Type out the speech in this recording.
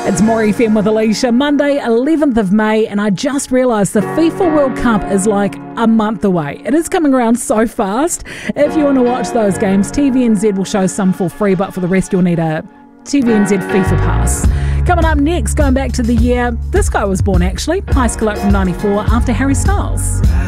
It's More FM with Alicia. Monday, 11th of May, and I just realised the FIFA World Cup is like a month away. It is coming around so fast. If you want to watch those games, TVNZ will show some for free, but for the rest you'll need a TVNZ FIFA pass. Coming up next, going back to the year this guy was born actually, High School Up from 94 after Harry Styles.